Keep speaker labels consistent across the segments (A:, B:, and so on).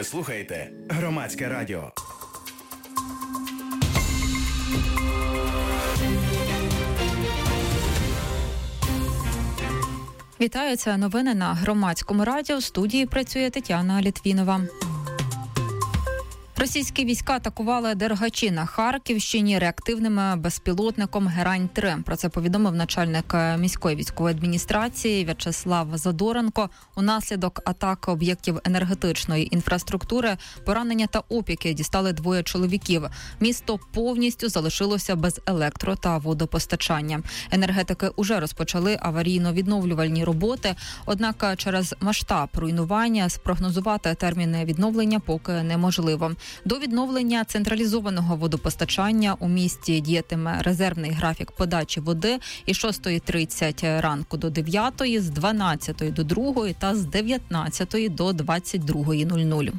A: Ви слухаєте Громадське радіо.
B: Вітаю, це новини на Громадському радіо. В студії працює Тетяна Літвінова. Російські війська атакували Дергачі на Харківщині реактивним безпілотником Герань-3. Про це повідомив начальник міської військової адміністрації В'ячеслав Задоренко. Унаслідок атаки об'єктів енергетичної інфраструктури поранення та опіки дістали 2 чоловіків. Місто повністю залишилося без електро- та водопостачання. Енергетики уже розпочали аварійно-відновлювальні роботи, однак через масштаб руйнування спрогнозувати терміни відновлення поки неможливо. До відновлення централізованого водопостачання у місті діятиме резервний графік подачі води із 6:30 ранку до 9, з 12 до 2 та з 19 до 22:00.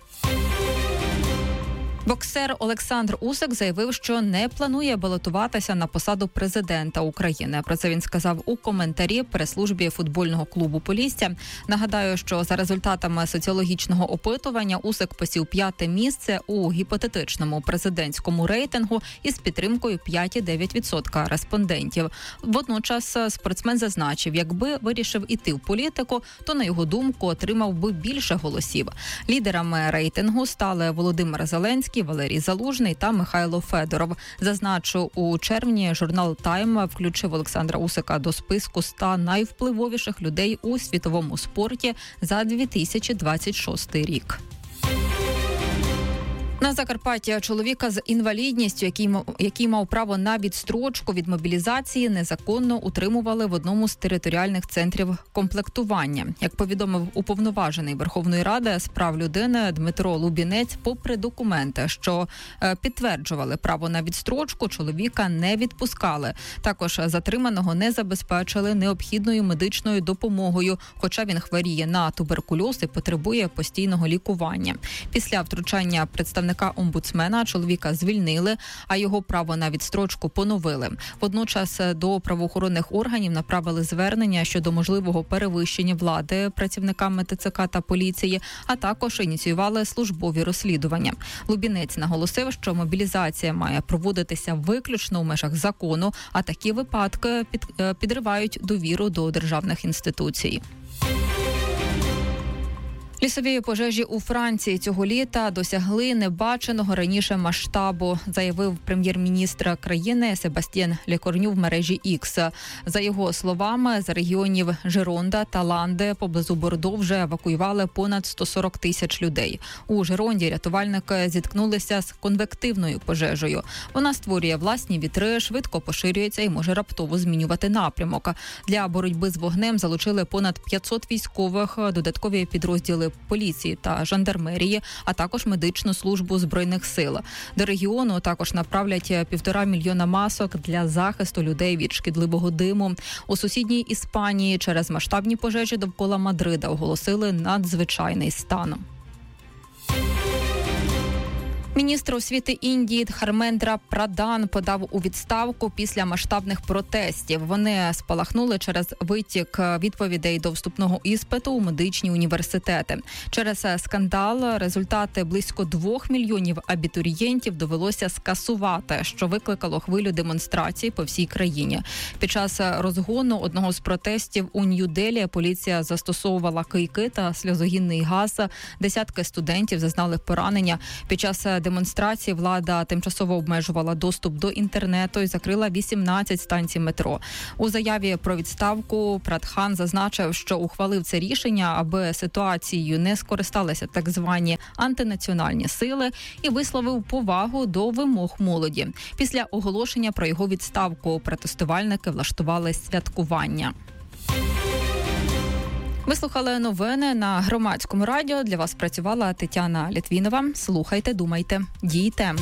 B: Боксер Олександр Усик заявив, що не планує балотуватися на посаду президента України. Про це він сказав у коментарі прес-службі футбольного клубу «Полісся». Нагадаю, що за результатами соціологічного опитування Усик посів 5-те місце у гіпотетичному президентському рейтингу із підтримкою 5,9% респондентів. Водночас спортсмен зазначив, якби вирішив іти в політику, то, на його думку, отримав би більше голосів. Лідерами рейтингу стали Володимир Зеленський, Валерій Залужний та Михайло Федоров. Зазначу, у червні журнал «Тайм» включив Олександра Усика до списку 100 найвпливовіших людей у світовому спорті за 2026 рік. На Закарпатті чоловіка з інвалідністю, який мав право на відстрочку від мобілізації, незаконно утримували в одному з територіальних центрів комплектування. Як повідомив уповноважений Верховної Ради з прав людини Дмитро Лубінець, попри документи, що підтверджували право на відстрочку, чоловіка не відпускали. Також затриманого не забезпечили необхідною медичною допомогою, хоча він хворіє на туберкульоз і потребує постійного лікування. Після втручання представника омбудсмена чоловіка звільнили, а його право на відстрочку поновили. Водночас до правоохоронних органів направили звернення щодо можливого перевищення влади працівниками ТЦК та поліції, а також ініціювали службові розслідування. Лубінець наголосив, що мобілізація має проводитися виключно в межах закону, а такі випадки підривають довіру до державних інституцій. Лісові пожежі у Франції цього літа досягли небаченого раніше масштабу, заявив прем'єр-міністр країни Себастьян Лекорню в мережі X. За його словами, з регіонів Жеронда та Ланде поблизу Бордо вже евакуювали понад 140 тисяч людей. У Жеронді рятувальники зіткнулися з конвективною пожежею. Вона створює власні вітри, швидко поширюється і може раптово змінювати напрямок. Для боротьби з вогнем залучили понад 500 військових, додаткові підрозділи поліції та жандармерії, а також медичну службу Збройних сил. До регіону також направлять 1,5 мільйона масок для захисту людей від шкідливого диму. У сусідній Іспанії через масштабні пожежі довкола Мадрида оголосили надзвичайний стан. Міністр освіти Індії Дхармендра Прадhan подав у відставку після масштабних протестів. Вони спалахнули через витік відповідей до вступного іспиту у медичні університети. Через скандал результати близько 2 мільйонів абітурієнтів довелося скасувати, що викликало хвилю демонстрацій по всій країні. Під час розгону одного з протестів у Нью-Делі поліція застосовувала кийки та сльозогінний газ. Десятки студентів зазнали поранення. Під час демонстрації влада тимчасово обмежувала доступ до інтернету і закрила 18 станцій метро. У заяві про відставку Прадхан зазначив, що ухвалив це рішення, аби ситуацією не скористалися так звані антинаціональні сили, і висловив повагу до вимог молоді. Після оголошення про його відставку протестувальники влаштували святкування. Ви слухали новини на Громадському радіо. Для вас працювала Тетяна Літвінова. Слухайте, думайте, дійте.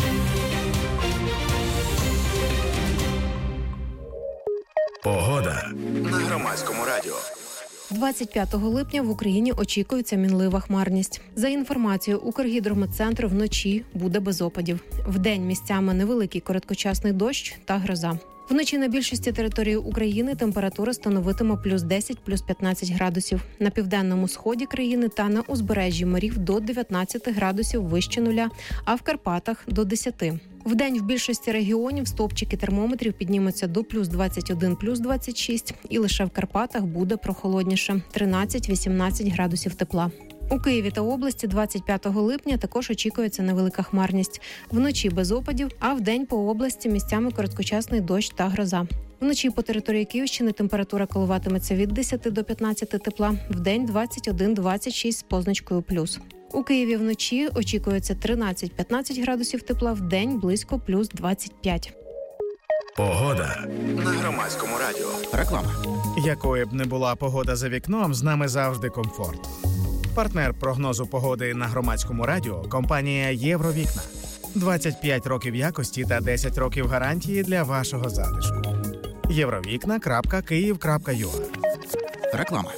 A: Погода на Громадському радіо.
C: 25 липня в Україні очікується мінлива хмарність. За інформацією Укргідрометцентру, вночі буде без опадів. Вдень місцями невеликий короткочасний дощ та гроза. Вночі на більшості території України температура становитиме плюс 10, плюс 15 градусів. На південному сході країни та на узбережжі морів до 19 градусів вище нуля, а в Карпатах – до 10. Вдень в більшості регіонів стовпчики термометрів піднімуться до плюс 21, плюс 26, і лише в Карпатах буде прохолодніше – 13-18 градусів тепла. У Києві та області 25 липня також очікується невелика хмарність. Вночі без опадів, а вдень по області місцями короткочасний дощ та гроза. Вночі по території Київщини температура коливатиметься від 10 до 15 тепла, вдень 21-26 з позначкою плюс. У Києві вночі очікується 13-15 градусів тепла, вдень близько плюс 25.
A: Погода на Громадському радіо.
D: Реклама. Якою б не була погода за вікном, з нами завжди комфорт. Партнер прогнозу погоди на Громадському радіо – компанія «Євровікна». 25 років якості та 10 років гарантії для вашого затишку. Євровікна.Київ.ua.
A: Реклама.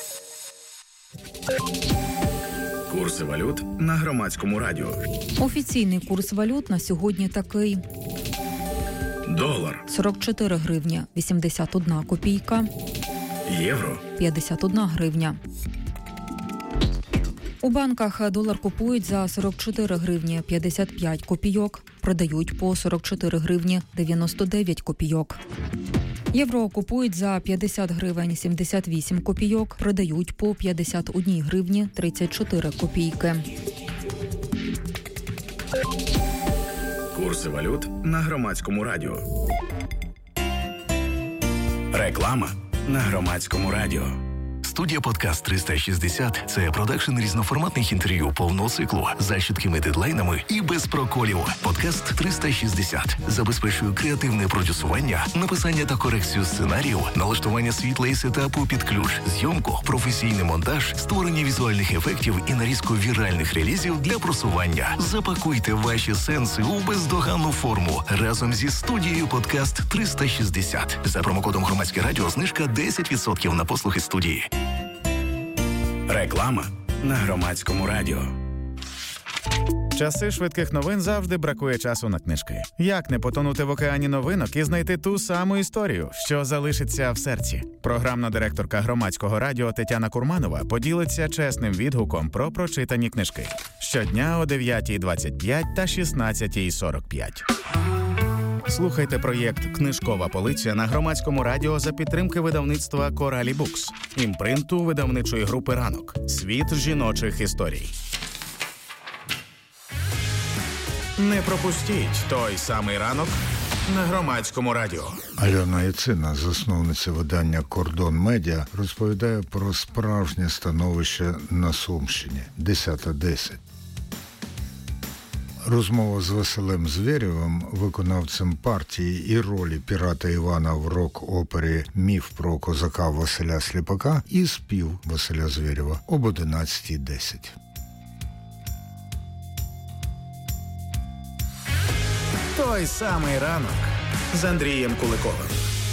A: Курси валют на Громадському радіо.
B: Офіційний курс валют на сьогодні такий.
A: Долар
B: 44 гривні 81 копійка.
A: Євро
B: 51 гривня. У банках долар купують за 44 гривні 55 копійок, продають по 44 гривні 99 копійок. Євро купують за 50 гривень 78 копійок, продають по 51 гривні 34 копійки.
A: Курси валют на Громадському радіо. Реклама на Громадському радіо.
E: Студія «Подкаст 360» – це продакшн різноформатних інтерв'ю повного циклу за чіткими дедлайнами і без проколів. «Подкаст 360» забезпечує креативне продюсування, написання та корекцію сценаріїв, налаштування світла і сетапу під ключ, зйомку, професійний монтаж, створення візуальних ефектів і нарізку віральних релізів для просування. Запакуйте ваші сенси у бездоганну форму разом зі студією «Подкаст 360». За промокодом «Громадське радіо» знижка 10% на послуги студії.
A: Реклама на Громадському радіо.
D: Часи швидких новин завжди бракує часу на книжки. Як не потонути в океані новинок і знайти ту саму історію, що залишиться в серці? Програмна директорка Громадського радіо Тетяна Курманова поділиться чесним відгуком про прочитані книжки. Щодня о 9:25 та 16:45. Слухайте проєкт «Книжкова полиця» на Громадському радіо за підтримки видавництва «Коралі Букс», імпринту видавничої групи «Ранок». Світ жіночих історій. Не пропустіть той самий ранок на Громадському радіо.
F: Альона Яцина, засновниця видання «Кордон Медіа», розповідає про справжнє становище на Сумщині. 10:10. Розмова з Василем Звєрєвим, виконавцем партії і ролі пірата Івана в рок-опері «Міф про козака Василя Сліпака» і спів Василя Звєрєва об 11:10.
D: Той самий ранок з Андрієм Куликовим.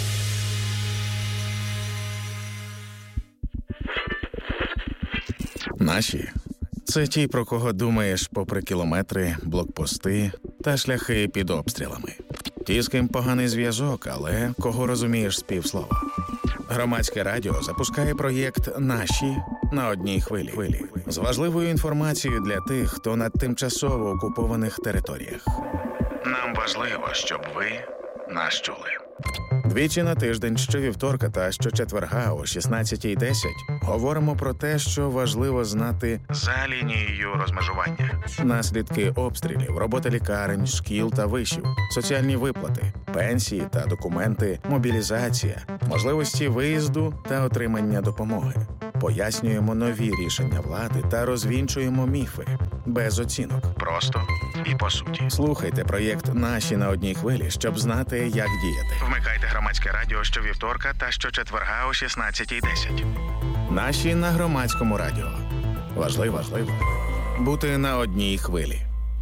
D: Наші – це ті, про кого думаєш попри кілометри, блокпости та шляхи під обстрілами. Ті, з ким поганий зв'язок, але кого розумієш з півслова. Громадське радіо запускає проєкт «Наші» на одній хвилі. З важливою інформацією для тих, хто на тимчасово окупованих територіях.
A: Нам важливо, щоб ви нас чули.
D: Двічі на тиждень, щовівторка та щочетверга о 16:10 говоримо про те, що важливо знати
A: За лінією розмежування.
D: наслідки обстрілів, робота лікарень, шкіл та вишів, соціальні виплати, пенсії та документи, мобілізація, можливості виїзду та отримання допомоги. Пояснюємо нові рішення влади та розвінчуємо міфи. Без оцінок.
A: Просто і по суті.
D: Слухайте проєкт «Наші» на одній хвилі, щоб знати, як діяти.
A: Вмикайте Громадське радіо щовівторка та щочетверга о 16:10.
D: «Наші» на Громадському радіо. Важливо бути на одній хвилі.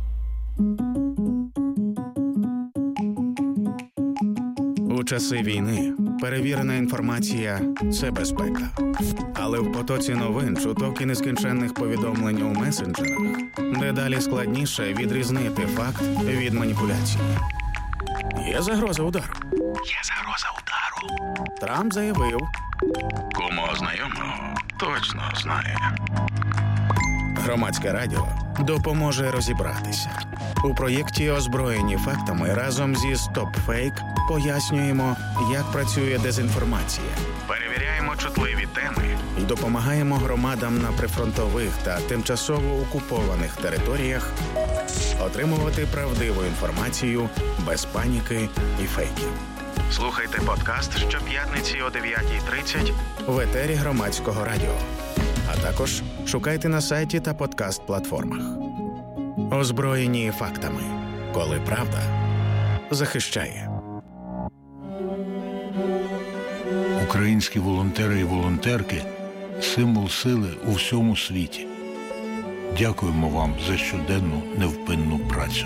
D: У часи війни перевірена інформація – це безпека. Але в потоці новин, чуток і нескінченних повідомлень у месенджерах дедалі складніше відрізнити факт від маніпуляції. Є загроза удару.
A: Є загроза удару.
D: Трамп заявив.
A: Кому знайомого точно знає.
D: Громадське радіо допоможе розібратися. У проєкті «Озброєні фактами» разом зі StopFake пояснюємо, як працює дезінформація.
A: Перевіряємо чутливі теми.
D: І допомагаємо громадам на прифронтових та тимчасово окупованих територіях отримувати правдиву інформацію без паніки і фейків.
A: Слухайте подкаст щоп'ятниці о 9:30
D: В етері Громадського радіо. А також шукайте на сайті та подкаст-платформах. Озброєні фактами. Коли правда захищає.
F: Українські волонтери і волонтерки – символ сили у всьому світі. Дякуємо вам за щоденну невпинну працю.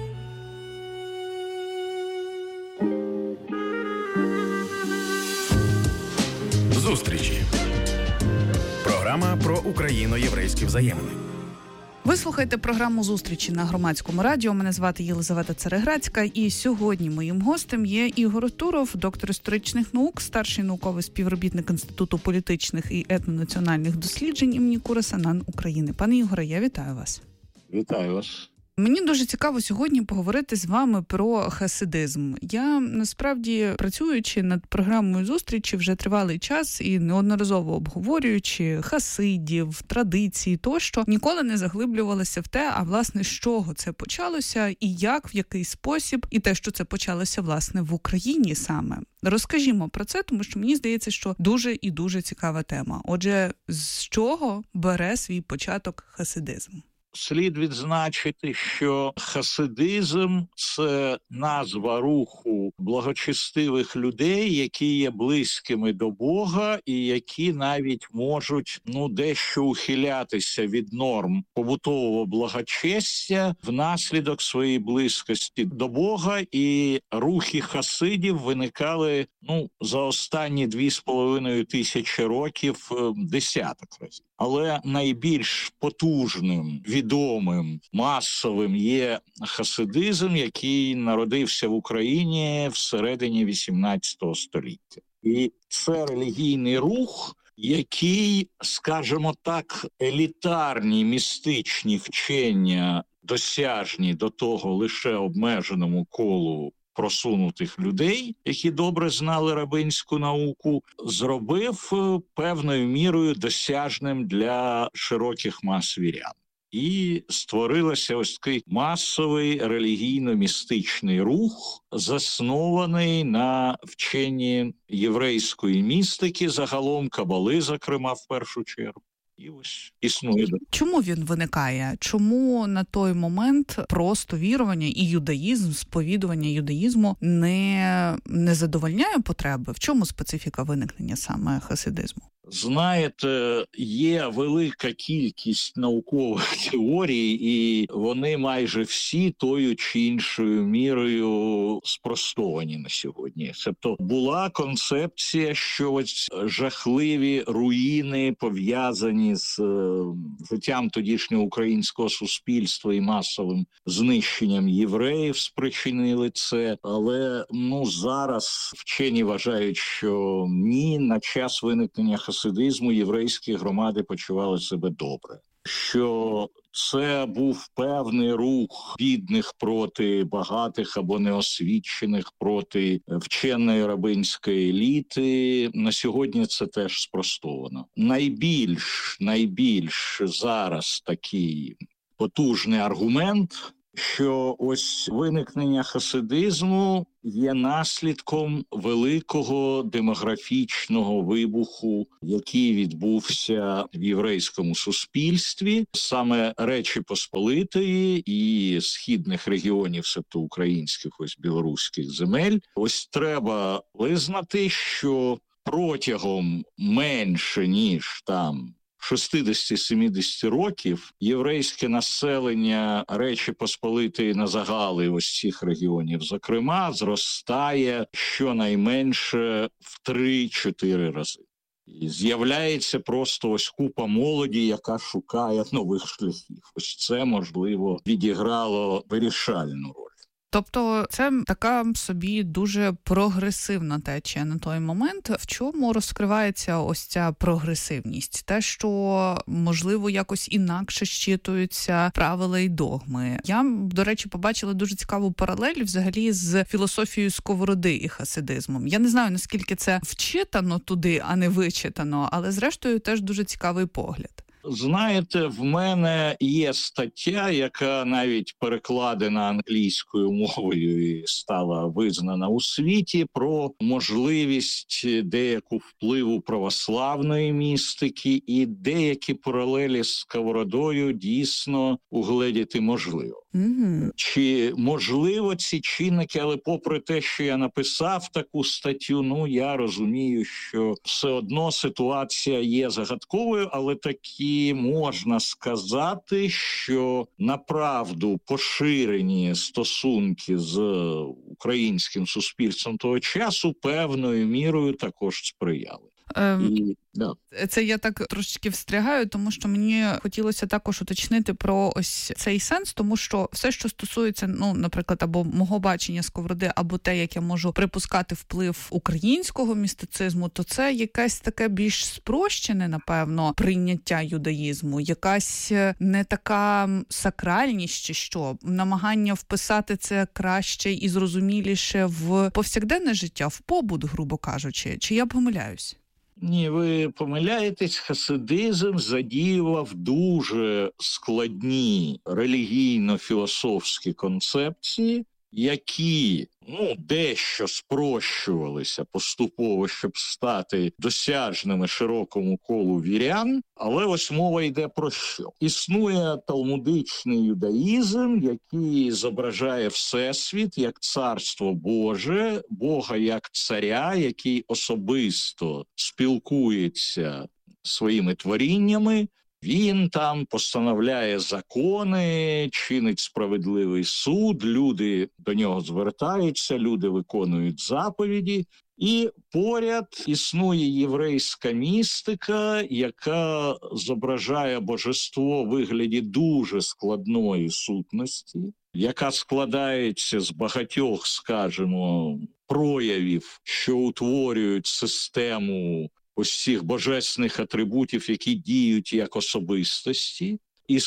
D: Зустрічі. Програма про україно-єврейські взаємини.
G: Ви слухаєте програму «Зустрічі» на Громадському радіо. Мене звати Єлизавета Цереграцька. І сьогодні моїм гостем є Ігор Туров, доктор історичних наук, старший науковий співробітник Інституту політичних і етнонаціональних досліджень імені Кура Санан України. Пане Ігоре, я вітаю вас.
H: Вітаю вас.
G: Мені дуже цікаво сьогодні поговорити з вами про хасидизм. Я, насправді, працюючи над програмою зустрічі вже тривалий час і неодноразово обговорюючи хасидів, традиції тощо, ніколи не заглиблювалася в те, а власне, з чого це почалося і як, в який спосіб, і те, що це почалося, власне, в Україні саме. Розкажімо про це, тому що мені здається, що дуже і дуже цікава тема. Отже, з чого бере свій початок хасидизм?
H: Слід відзначити, що хасидизм – це назва руху благочестивих людей, які є близькими до Бога і які навіть можуть дещо ухилятися від норм побутового благочестя внаслідок своєї близькості до Бога. І рухи хасидів виникали за останні 2,5 тисячі років десяток разів. Але найбільш потужним, відомим, масовим є хасидизм, який народився в Україні всередині XVIII століття. І це релігійний рух, який, скажімо так, елітарні містичні вчення, досяжні до того лише обмеженому колу просунутих людей, які добре знали рабинську науку, зробив певною мірою досяжним для широких мас вірян. І створилося ось такий масовий релігійно-містичний рух, заснований на вченні єврейської містики, загалом кабали, зокрема, в першу чергу. І ось існує.
G: Чому він виникає? Чому на той момент просто вірування і юдаїзм, сповідування юдаїзму не задовольняє потреби? В чому специфіка виникнення саме хасидизму?
H: Знаєте, є велика кількість наукових теорій, і вони майже всі тою чи іншою мірою спростовані на сьогодні. Тобто була концепція, що ось жахливі руїни, пов'язані з життям тодішнього українського суспільства і масовим знищенням євреїв, спричинили це. Але зараз вчені вважають, що ні, на час виникнення хасидизму єврейські громади почували себе добре. Що це був певний рух бідних проти багатих або неосвічених, проти вченої рабинської еліти. На сьогодні це теж спростовано. Найбільш зараз такий потужний аргумент, що ось виникнення хасидизму є наслідком великого демографічного вибуху, який відбувся в єврейському суспільстві, саме Речі Посполитої і східних регіонів, себто українських, ось білоруських земель. Ось треба визнати, що протягом менше, ніж там 60-70 років єврейське населення Речі Посполитої на загали ось цих регіонів, зокрема, зростає щонайменше в 3-4 рази. І з'являється просто ось купа молоді, яка шукає нових шляхів. Ось це, можливо, відіграло вирішальну роль.
G: Тобто це така собі дуже прогресивна течія на той момент. В чому розкривається ось ця прогресивність? Те, що, можливо, якось інакше щитуються правила і догми. Я, до речі, побачила дуже цікаву паралель взагалі з філософією Сковороди і хасидизмом. Я не знаю, наскільки це вчитано туди, а не вичитано, але зрештою теж дуже цікавий погляд.
H: Знаєте, в мене є стаття, яка навіть перекладена англійською мовою і стала визнана у світі, про можливість деяку впливу православної містики, і деякі паралелі з Сковородою дійсно угледіти можливо. Чи можливо ці чинники, але попри те, що я написав таку статтю, я розумію, що все одно ситуація є загадковою, але таки можна сказати, що направду поширені стосунки з українським суспільством того часу певною мірою також сприяли.
G: Це я так трошечки встрягаю, тому що мені хотілося також уточнити про ось цей сенс, тому що все, що стосується, наприклад, або мого бачення Сковороди, або те, як я можу припускати вплив українського містицизму, то це якесь таке більш спрощене, напевно, прийняття юдаїзму, якась не така сакральність чи що, намагання вписати це краще і зрозуміліше в повсякденне життя, в побут, грубо кажучи. Чи я помиляюсь?
H: Ні, ви помиляєтесь, хасидизм задіював дуже складні релігійно-філософські концепції, які дещо спрощувалися поступово, щоб стати досяжними широкому колу вірян, але ось мова йде про що? Існує талмудичний юдаїзм, який зображає Всесвіт як царство Боже, Бога як царя, який особисто спілкується своїми творіннями. Він там постановляє закони, чинить справедливий суд, люди до нього звертаються, люди виконують заповіді. І поряд існує єврейська містика, яка зображає божество у вигляді дуже складної сутності, яка складається з багатьох, скажімо, проявів, що утворюють систему ось цих божественних атрибутів, які діють як особистості.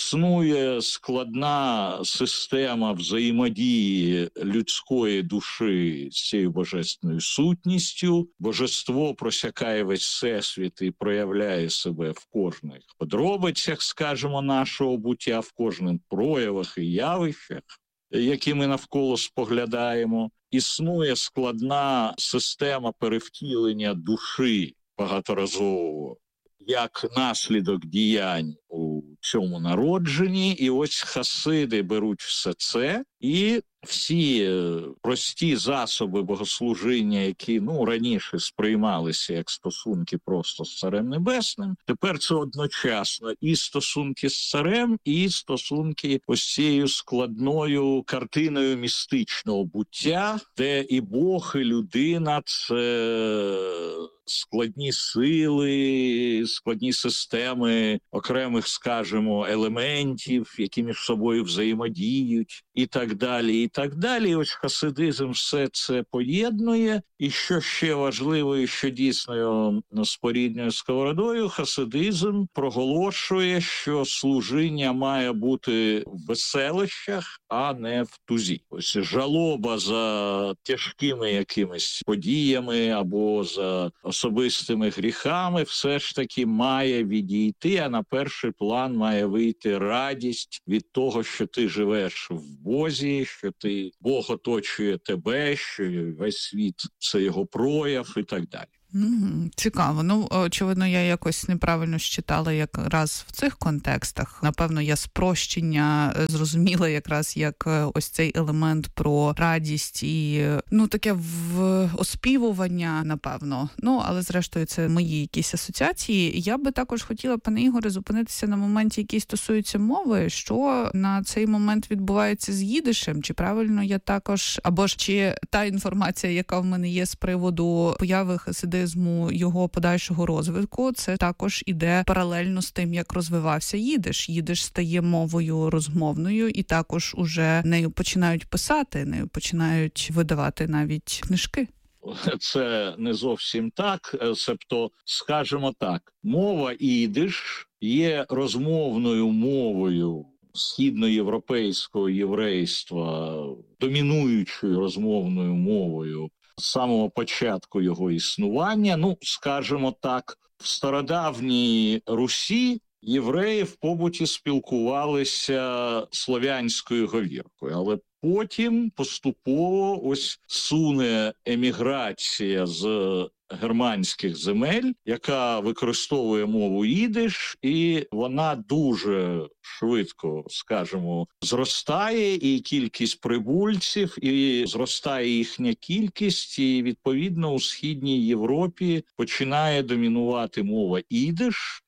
H: Існує складна система взаємодії людської душі з цією божественною сутністю. Божество просякає весь всесвіт і проявляє себе в кожних подробицях, скажімо, нашого буття, в кожних проявах і явищах, які ми навколо споглядаємо. Існує складна система перевтілення душі багаторазового, як наслідок діянь у цьому народженні. І ось хасиди беруть все це і всі прості засоби богослужіння, які раніше сприймалися як стосунки просто з Царем Небесним, тепер це одночасно і стосунки з Царем, і стосунки ось цією складною картиною містичного буття, де і Бог, і людина – це складні сили, складні системи окремих, скажімо, елементів, які між собою взаємодіють, і так далі, і так далі. І ось хасидизм все це поєднує. І що ще важливо, і що дійсно споріднює з Сковородою, хасидизм проголошує, що служіння має бути в веселищах, а не в тузі. Ось жалоба за тяжкими якимись подіями або за особистими гріхами все ж таки має відійти, а на перший план має вийти радість від того, що ти живеш в Бозі, що Бог оточує тебе, що весь світ – це його прояв і так далі.
G: Цікаво. Очевидно, я якось неправильно считала якраз в цих контекстах. Напевно, я спрощення зрозуміла якраз як ось цей елемент про радість і, таке оспівування, напевно. Але зрештою це мої якісь асоціації. Я би також хотіла, пане Ігоре, зупинитися на моменті, який стосується мови, що на цей момент відбувається з їдишем. Чи правильно я також, або ж чи та інформація, яка в мене є з приводу появи хасидизму хасидизму, його подальшого розвитку, це також іде паралельно з тим, як розвивався їдиш. Їдиш стає мовою розмовною, і також уже нею починають писати, нею починають видавати навіть книжки.
H: Це не зовсім так, себто, скажімо так, мова їдиш є розмовною мовою східноєвропейського єврейства, домінуючою розмовною мовою з самого початку його існування. Скажімо так, в стародавній Русі євреї в побуті спілкувалися слов'янською говіркою, але потім поступово ось суне еміграція з германських земель, яка використовує мову їдиш, і вона дуже швидко, скажімо, зростає, і кількість прибульців, і зростає їхня кількість, і відповідно у Східній Європі починає домінувати мова їдиш.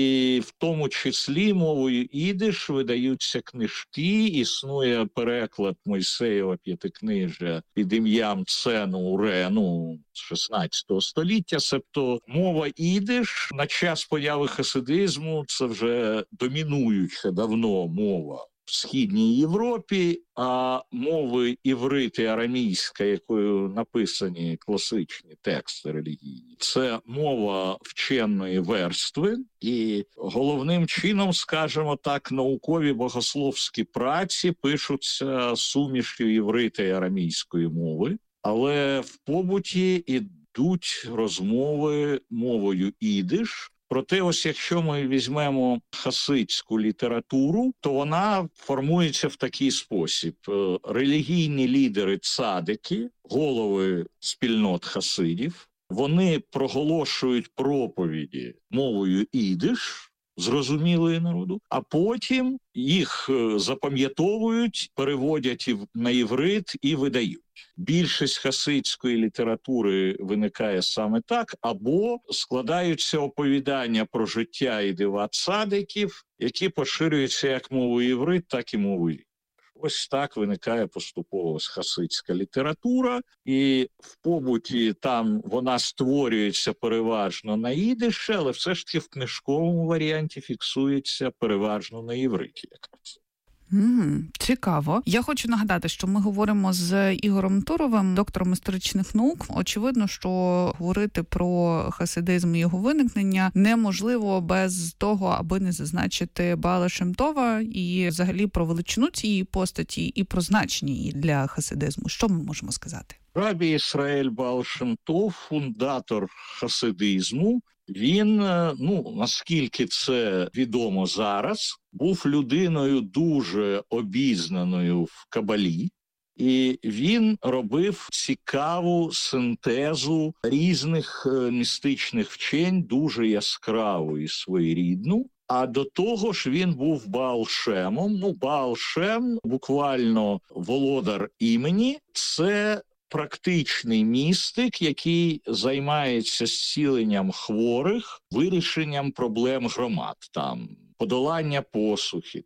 H: І в тому числі мовою їдиш видаються книжки, існує переклад Мойсеєва п'ятикнижжя під ім'ям Цену Урену з 16 століття. Себто мова їдиш на час появи хасидизму – це вже домінуюча давно мова в Східній Європі, а мови іврит і арамійська, якою написані класичні тексти релігійні, це мова вченої верстви. І головним чином, скажімо так, наукові богословські праці пишуться сумішю іврита і арамійської мови, але в побуті ідуть розмови мовою їдиш. Проте, ось якщо ми візьмемо хасидську літературу, то вона формується в такий спосіб. Релігійні лідери цадики, голови спільнот хасидів, вони проголошують проповіді мовою їдиш, зрозумілою народу, а потім їх запам'ятовують, переводять на іврит і видають. Більшість хасидської літератури виникає саме так, або складаються оповідання про життя і дива цадиків, які поширюються як мовою іврит, так і мовою їдиш. Ось так виникає поступово хасидська література, і в побуті там вона створюється переважно на їдиші, але все ж таки в книжковому варіанті фіксується переважно на івриті якраз.
G: Цікаво. Я хочу нагадати, що ми говоримо з Ігорем Туровим, доктором історичних наук. Очевидно, що говорити про хасидизм і його виникнення неможливо без того, аби не зазначити Баала Шем Това і взагалі про величину цієї постаті і про значення її для хасидизму. Що ми можемо сказати?
H: Рабі Ісраїль Баал Шем Тов, фундатор хасидизму, він, наскільки це відомо зараз, був людиною дуже обізнаною в Кабалі, і він робив цікаву синтезу різних містичних вчень, дуже яскраву і своєрідну. А до того ж він був Баал Шемом. Баал Шем, буквально володар імені, це практичний містик, який займається зціленням хворих, вирішенням проблем громад, подолання посухи,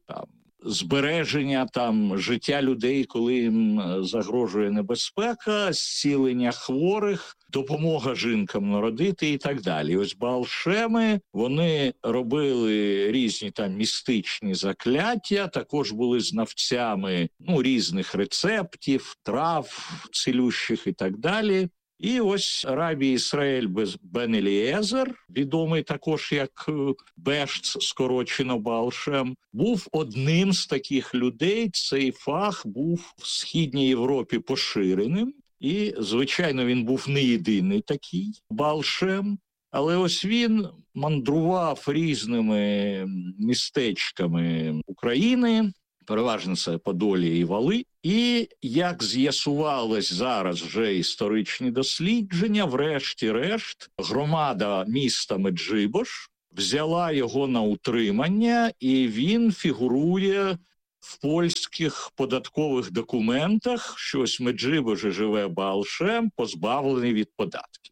H: збереження життя людей, коли їм загрожує небезпека, зцілення хворих, допомога жінкам народити і так далі. Ось Баал Шеми, вони робили різні містичні закляття, також були знавцями різних рецептів, трав цілющих і так далі. І ось Рабі Ісраїль бен Елієзер, відомий також як Бешц, скорочено Баал Шем, був одним з таких людей. Цей фах був в Східній Європі поширеним. І, звичайно, він був не єдиний такий Баал Шем, але ось він мандрував різними містечками України, переважно це Подолі і Вали. І, як з'ясувалось зараз вже історичні дослідження, врешті-решт громада міста Меджибош взяла його на утримання, і він фігурує в польських податкових документах, що ось в Меджибожі живе Баал Шем, позбавлений від податків.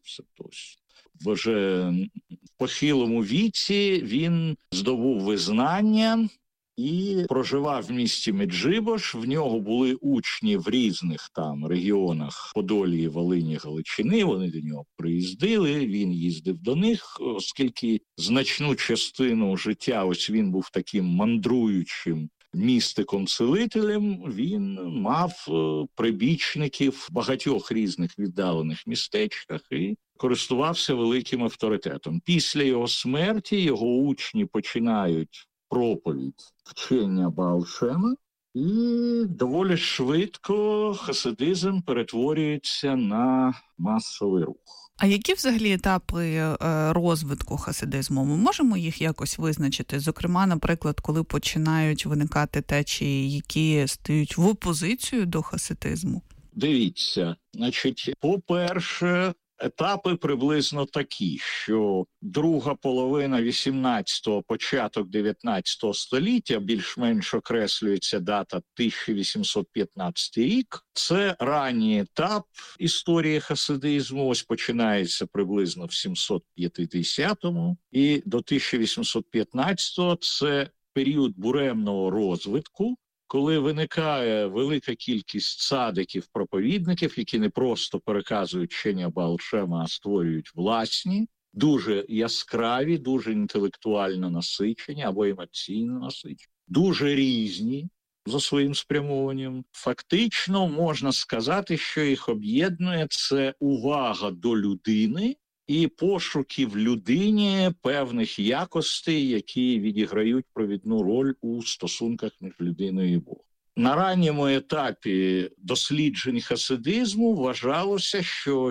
H: Вже в похилому віці він здобув визнання і проживав в місті Меджибош. В нього були учні в різних там регіонах Подолії, Волині, Галичини. Вони до нього приїздили, він їздив до них, оскільки значну частину життя ось він був таким мандруючим містиком-целителем, він мав прибічників в багатьох різних віддалених містечках і користувався великим авторитетом. Після його смерті його учні починають проповідь вчення Баал Шема, і доволі швидко хасидизм перетворюється на масовий рух.
G: А які взагалі етапи розвитку хасидизму? Ми можемо їх якось визначити? Зокрема, наприклад, коли починають виникати течії, які стають в опозицію до хасидизму?
H: Дивіться, значить, по-перше, етапи приблизно такі, що друга половина 18-го, початок 19-го століття, більш-менш окреслюється дата 1815 рік. Це ранній етап історії хасидизму, ось починається приблизно в 750-му, і до 1815-го це період буремного розвитку, коли виникає велика кількість цадиків-проповідників, які не просто переказують вчення Баал Шема, а створюють власні, дуже яскраві, дуже інтелектуально насичені або емоційно насичені, дуже різні за своїм спрямованням. Фактично можна сказати, що їх об'єднує це увага до людини і пошуки в людині певних якостей, які відіграють провідну роль у стосунках між людиною і Богом. На ранньому етапі досліджень хасидизму вважалося, що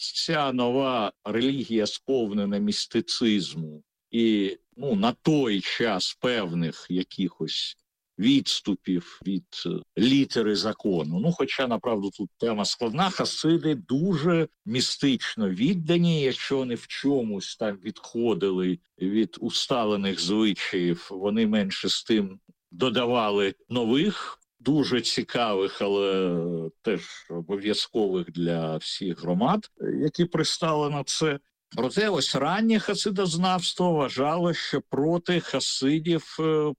H: ця нова релігія, сповнена містицизму і на той час певних якихось відступів від літери закону. Хоча, направду, тут тема складна. Хасиди дуже містично віддані, якщо вони в чомусь там відходили від усталених звичаїв, вони менше з тим додавали нових, дуже цікавих, але теж обов'язкових для всіх громад, які пристали на це. Проте ось раннє хасидознавство вважало, що проти хасидів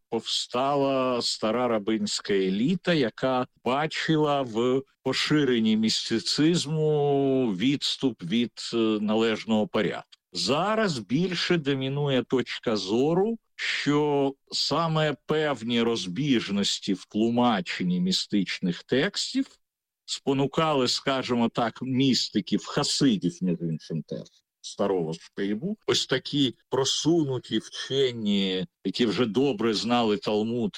H: повстала стара рабинська еліта, яка бачила в поширенні містицизму відступ від належного порядку. Зараз більше домінує точка зору, що саме певні розбіжності в тлумаченні містичних текстів спонукали, скажімо так, містиків, хасидів, між іншим теж, старого штибу, ось такі просунуті вчені, які вже добре знали Талмуд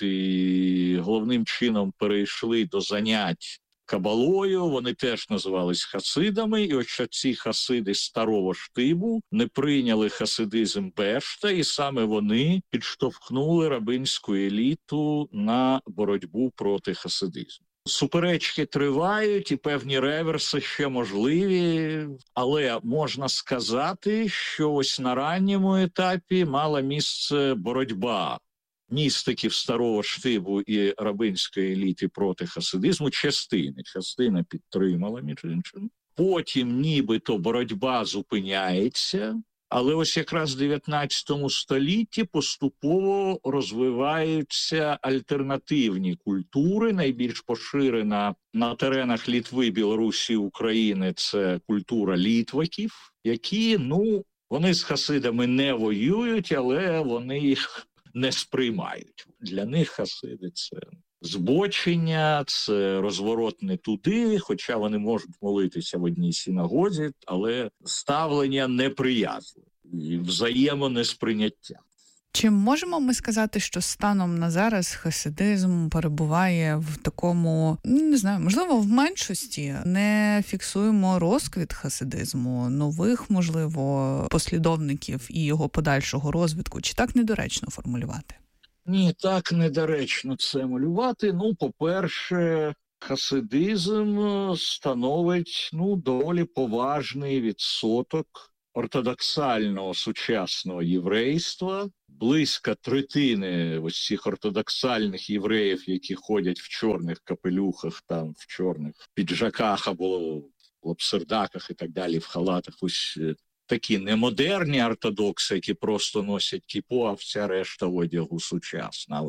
H: і головним чином перейшли до занять кабалою, вони теж називались хасидами, і ось ці хасиди старого штибу не прийняли хасидизм Бешта, і саме вони підштовхнули рабинську еліту на боротьбу проти хасидизму. Суперечки тривають і певні реверси ще можливі, але можна сказати, що ось на ранньому етапі мала місце боротьба містиків старого штибу і рабинської еліти проти хасидизму. Частина підтримала, між іншим. Потім нібито боротьба зупиняється, але ось якраз в 19 столітті поступово розвиваються альтернативні культури. Найбільш поширена на теренах Літви, Білорусі, України – це культура літваків, які, вони з хасидами не воюють, але вони їх не сприймають. Для них хасиди – це збочення, це розворот не туди, хоча вони можуть молитися в одній синагозі, але ставлення неприязливе і взаємонесприйняття.
G: Чи можемо ми сказати, що станом на зараз хасидизм перебуває в такому, не знаю, можливо, в меншості? Не фіксуємо розквіт хасидизму, нових, можливо, послідовників і його подальшого розвитку? Чи так недоречно формулювати?
H: Ні, так недоречно це малювати. По-перше, хасидизм становить, доволі поважний відсоток ортодоксального сучасного єврейства. Близько третини ось цих ортодоксальних євреїв, які ходять в чорних капелюхах, там в чорних піджаках або в лапсердаках і так далі, в халатах, ось такі немодерні ортодокси, які просто носять кіпу, а вся решта одягу сучасна. Ось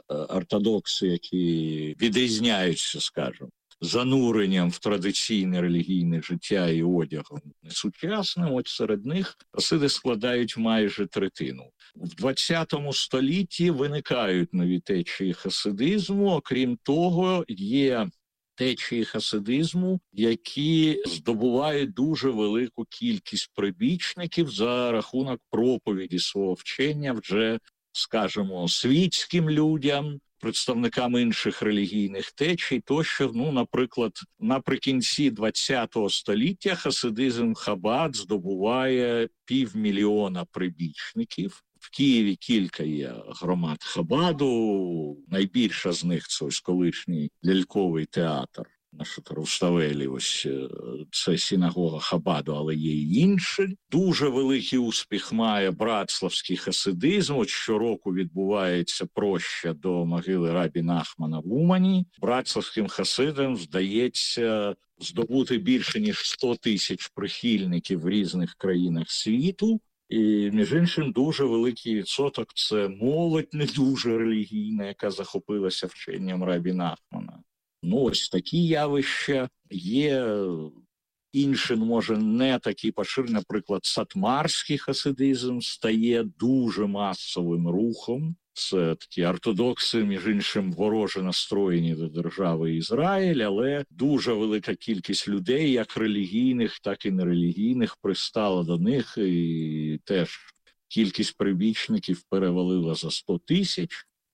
H: ортодокси, які відрізняються, скажімо, зануренням в традиційне релігійне життя і одягом несучасним, от серед них хасиди складають майже третину. В 20 столітті виникають нові течії хасидизму, окрім того, є течії хасидизму, які здобувають дуже велику кількість прибічників за рахунок проповіді свого вчення вже, скажімо, світським людям, представникам інших релігійних течій, тощо, наприклад, наприкінці ХХ століття хасидизм Хабад здобуває 500 000 прибічників. В Києві кілька є громад Хабаду, найбільша з них – це ось колишній ляльковий театр на Руставелі, ось це синагога Хабаду, але є й інші. Дуже великий успіх має братславський хасидизм. От щороку відбувається проща до могили Рабі Нахмана в Умані. Братславським хасидам вдається здобути більше, ніж 100 000 прихильників в різних країнах світу. І, між іншим, дуже великий відсоток – це молодь не дуже релігійна, яка захопилася вченням Рабі Нахмана. Ось такі явища є. Інші, може, не такі поширені. Наприклад, сатмарський хасидизм стає дуже масовим рухом. Це такі ортодокси, між іншим, вороже настроєні до держави Ізраїль, але дуже велика кількість людей, як релігійних, так і нерелігійних, пристала до них, і теж кількість прибічників перевалила за 100 000.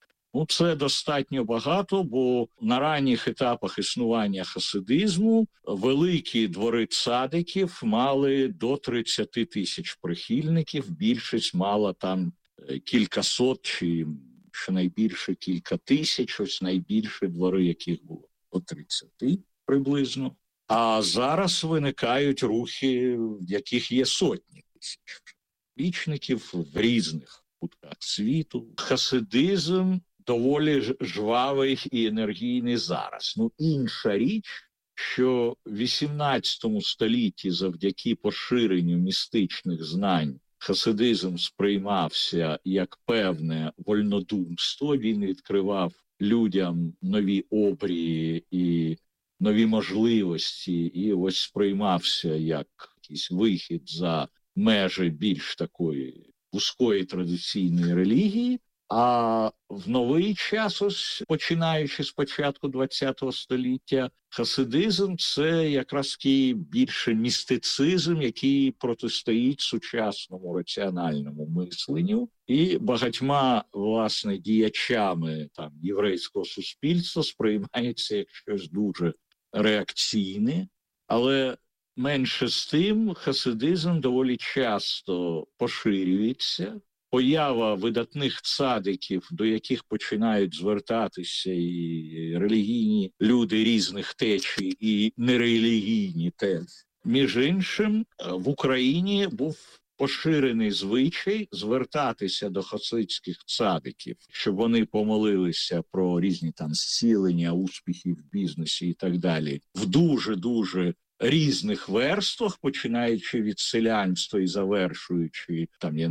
H: Це достатньо багато, бо на ранніх етапах існування хасидизму великі двори цадиків мали до 30 000 прихильників, більшість мала там кількасот чи щонайбільше кілька тисяч, ось найбільші двори, яких було до 30 приблизно. А зараз виникають рухи, в яких є сотні тисяч прибічників в різних кутках світу. Хасидизм доволі жвавий і енергійний зараз. Інша річ, що в 18 столітті завдяки поширенню містичних знань хасидизм сприймався як певне вольнодумство. Він відкривав людям нові обрії і нові можливості, і ось сприймався як якийсь вихід за межі більш такої вузької традиційної релігії. А в новий час, ось починаючи з початку ХХ століття, хасидизм – це якраз такий більше містицизм, який протистоїть сучасному раціональному мисленню. І багатьма, власне, діячами єврейського суспільства сприймається як щось дуже реакційне. Але менше з тим хасидизм доволі часто поширюється. Поява видатних цадиків, до яких починають звертатися і релігійні люди різних течій, і нерелігійні теж. Між іншим, в Україні був поширений звичай звертатися до хасидських цадиків, щоб вони помолилися про різні зцілення, успіхи в бізнесі і так далі, в дуже-дуже різних верствах, починаючи від селянства і завершуючи,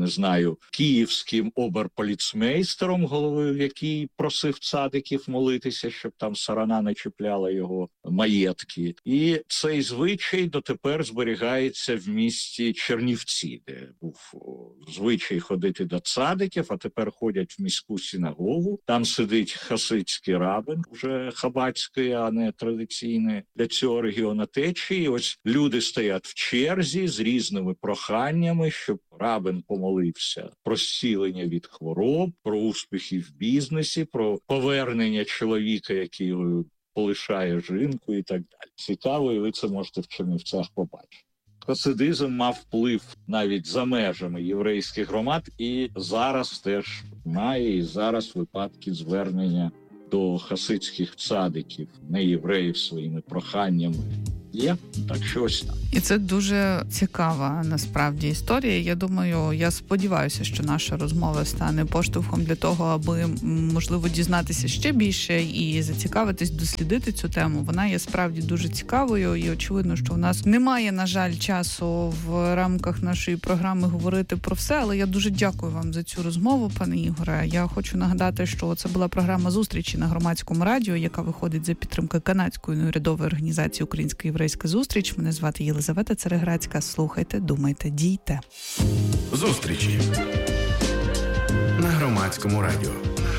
H: київським оберполіцмейстером, головою, який просив цадиків молитися, щоб сарана не чіпляла його маєтки. І цей звичай дотепер зберігається в місті Чернівці, де був звичай ходити до цадиків, а тепер ходять в міську синагогу. Там сидить хасидський рабин, вже хабадський, а не традиційний для цього регіону течії. І ось люди стоять в черзі з різними проханнями, щоб рабин помолився про зцілення від хвороб, про успіхи в бізнесі, про повернення чоловіка, який полишає жінку і так далі. Цікаво, і ви це можете в Чернівцях побачити. Хасидизм мав вплив навіть за межами єврейських громад і зараз теж має, і зараз випадки звернення до хасидських цадиків, не євреїв, своїми проханнями є. Так що ось так.
G: І це дуже цікава, насправді, історія. Я думаю, я сподіваюся, що наша розмова стане поштовхом для того, аби, можливо, дізнатися ще більше і зацікавитись, дослідити цю тему. Вона є справді дуже цікавою, і очевидно, що у нас немає, на жаль, часу в рамках нашої програми говорити про все, але я дуже дякую вам за цю розмову, пане Ігоре. Я хочу нагадати, що це була програма «Зустрічі» на Громадському радіо, яка виходить за підтримки канадської неурядової організації «Українсько-єврейська зустріч». Мене звати Єлизавета Цереграцька. Слухайте, думайте, дійте.
E: Зустрічі на Громадському радіо.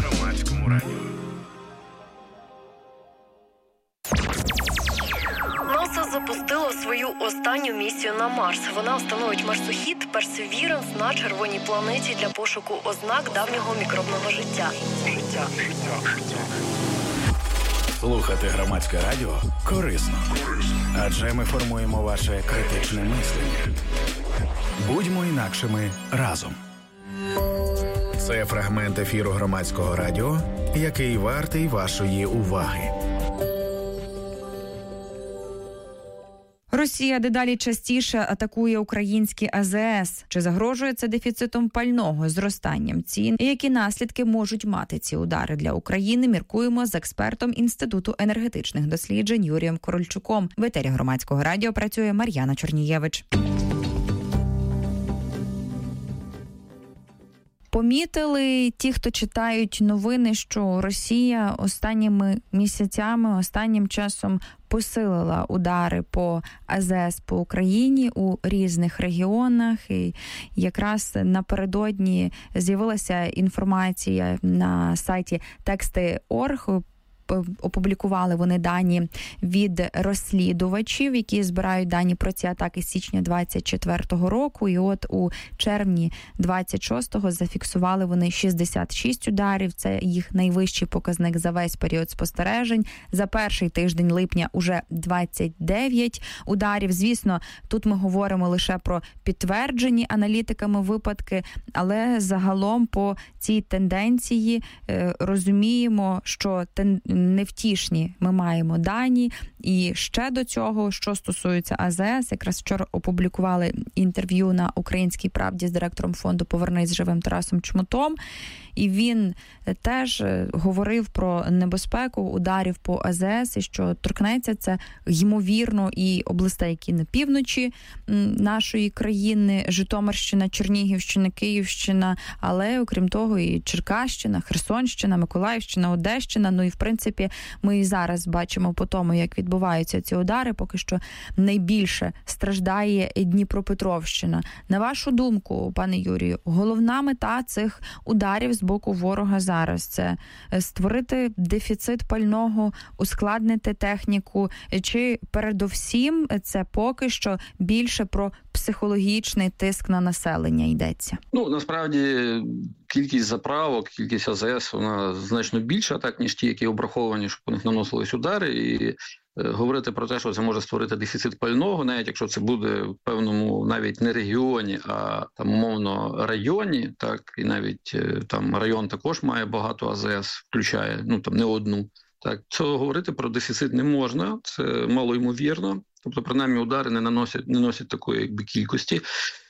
I: НАСА запустило свою останню місію на Марс. Вона встановить марсохід Perseverance на червоній планеті для пошуку ознак давнього мікробного життя.
D: Слухати Громадське радіо корисно. Адже ми формуємо ваше критичне мислення. Будьмо інакшими разом. Це фрагмент ефіру Громадського радіо, який вартий вашої уваги.
B: Росія дедалі частіше атакує українські АЗС. Чи загрожує це дефіцитом пального, зростанням цін? І які наслідки можуть мати ці удари для України? Міркуємо з експертом Інституту енергетичних досліджень Юрієм Корольчуком. В етері Громадського радіо працює Мар'яна Чорнієвич. Помітили ті, хто читають новини, що Росія останніми місяцями, останнім часом посилила удари по АЗС по Україні у різних регіонах. І якраз напередодні з'явилася інформація на сайті Тексти.орг. Опублікували вони дані від розслідувачів, які збирають дані про ці атаки з січня 24-го року. І от у червні 26-го зафіксували вони 66 ударів. Це їх найвищий показник за весь період спостережень. За перший тиждень липня уже 29 ударів. Звісно, тут ми говоримо лише про підтверджені аналітиками випадки, але загалом по цій тенденції розуміємо, що невтішні ми маємо дані. І ще до цього, що стосується АЗС, якраз вчора опублікували інтерв'ю на «Українській правді» з директором фонду «Повернись живим» Тарасом Чмутом. І він теж говорив про небезпеку ударів по АЗС, і що торкнеться це, ймовірно, і областей, які на півночі нашої країни, Житомирщина, Чернігівщина, Київщина, але, окрім того, і Черкащина, Херсонщина, Миколаївщина, Одещина. Ну і, в принципі, ми і зараз бачимо по тому, як відбуваються ці удари, поки що найбільше страждає Дніпропетровщина. На вашу думку, пане Юрію, головна мета цих ударів з боку ворога зараз – це створити дефіцит пального, ускладнити техніку, чи передовсім це поки що більше про психологічний тиск на населення йдеться?
J: Ну, насправді, кількість заправок, кількість АЗС, вона значно більша, так, ніж ті, які обраховані, щоб по них наносились удари. І говорити про те, що це може створити дефіцит пального, навіть якщо це буде в певному навіть не регіоні, а там умовно районі, так, і навіть там район також має багато АЗС, включає, ну там не одну. Так, цього говорити про дефіцит не можна, це малоймовірно. Тобто, принаймні, удари не носять такої якби кількості.